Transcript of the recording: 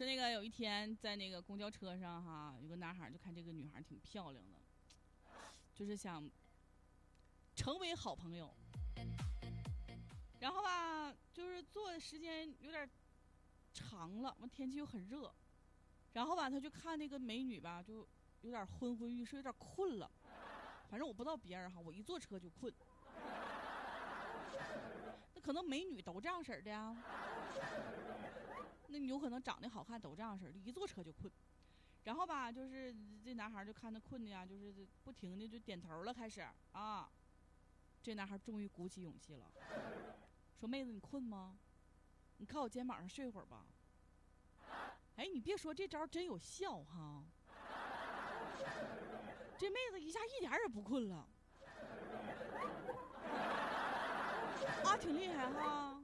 那个有一天在那个公交车上哈，有个男孩就看这个女孩挺漂亮的，就是想成为好朋友。然后吧，就是坐的时间有点长了，完天气又很热，然后吧，他就看那个美女吧，就有点昏昏欲睡，有点困了。反正我不知道别人哈，我一坐车就困。那可能美女都这样式儿的呀，那你有可能长得好看都这样式儿的，一坐车就困。然后吧，就是这男孩就看他困的呀，就是不停的就点头了，开始啊。这男孩终于鼓起勇气了，说：“妹子，你困吗？你靠我肩膀上睡会儿吧。”哎，你别说，这招真有效哈！这妹子一下一点也不困了，啊，挺厉害哈。